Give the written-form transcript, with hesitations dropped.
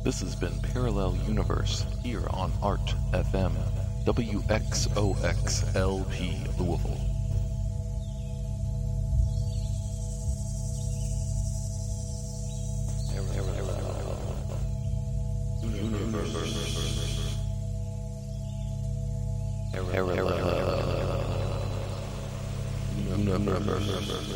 This has been Parallel Universe here on Art FM, WXOXLP Louisville. Parallel Universe.